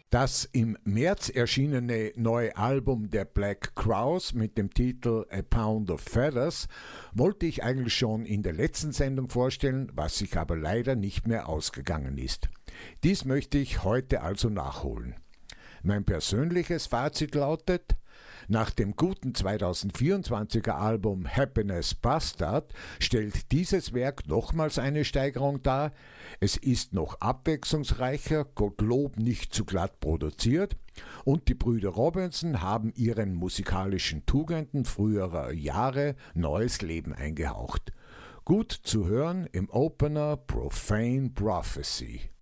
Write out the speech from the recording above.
Das im März erschienene neue Album der Black Crowes mit dem Titel A Pound of Feathers wollte ich eigentlich schon in der letzten Sendung vorstellen, was sich aber leider nicht mehr ausgegangen ist. Dies möchte ich heute also nachholen. Mein persönliches Fazit lautet: Nach dem guten 2024er Album Happiness Bastard stellt dieses Werk nochmals eine Steigerung dar. Es ist noch abwechslungsreicher, Gottlob nicht zu glatt produziert, und die Brüder Robinson haben ihren musikalischen Tugenden früherer Jahre neues Leben eingehaucht. Gut zu hören im Opener Profane Prophecy.